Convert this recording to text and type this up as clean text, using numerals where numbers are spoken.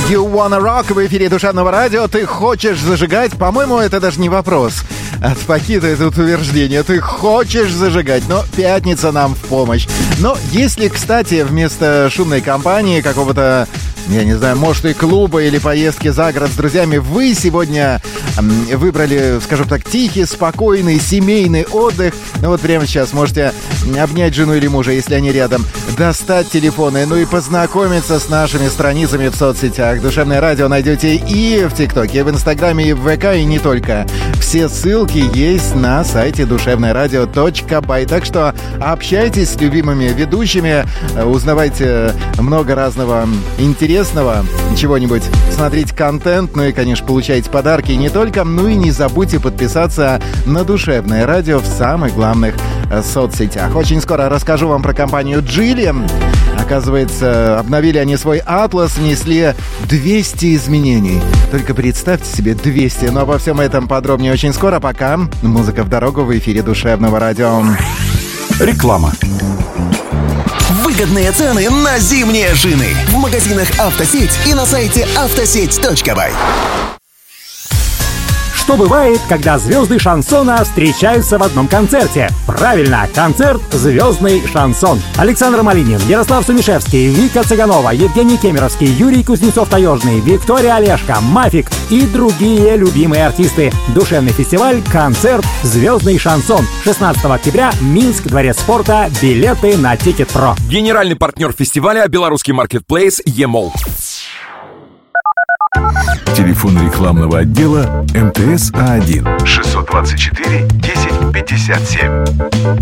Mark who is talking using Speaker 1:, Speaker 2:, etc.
Speaker 1: You Wanna Rock в эфире Душевного радио. Ты хочешь зажигать? По-моему, это даже не вопрос. От Пакита это утверждение. Ты хочешь зажигать, но пятница нам в помощь. Но если, кстати, вместо шумной компании какого-то, я не знаю, может, и клуба или поездки за город с друзьями, вы сегодня выбрали, скажем так, тихий, спокойный, семейный отдых, ну вот прямо сейчас можете обнять жену или мужа, если они рядом, достать телефоны, ну и познакомиться с нашими страницами в соцсетях. Душевное радио найдете и в ТикТоке, и в Инстаграме, и в ВК, и не только. Все ссылки есть на сайте душевнорадио.бай. Так что общайтесь с любимыми ведущими, узнавайте много разного интересного, чего-нибудь, смотрите контент, ну и, конечно, получайте подарки не только, ну и не забудьте подписаться на Душевное радио в самых главных соцсетях. Очень скоро расскажу вам про компанию Geely. Оказывается, обновили они свой атлас, внесли 200 изменений. Только представьте себе 200. Но обо всем этом подробнее очень скоро. Пока музыка в дорогу в эфире Душевного радио.
Speaker 2: Реклама.
Speaker 3: Выгодные цены на зимние шины в магазинах «Автосеть» и на сайте автосеть.бай.
Speaker 4: Что бывает, когда звезды шансона встречаются в одном концерте? Правильно, концерт «Звездный шансон». Александр Малинин, Ярослав Сумишевский, Вика Цыганова, Евгений Кемеровский, Юрий Кузнецов-Таежный, Виктория Олешко, Мафик и другие любимые артисты. Душевный фестиваль «Концерт «Звездный шансон». 16 октября, Минск, Дворец спорта. Билеты на Тикет.Про.
Speaker 2: Генеральный партнер фестиваля — белорусский маркетплейс «Емол».
Speaker 5: Телефон рекламного отдела МТС А1 624 1057.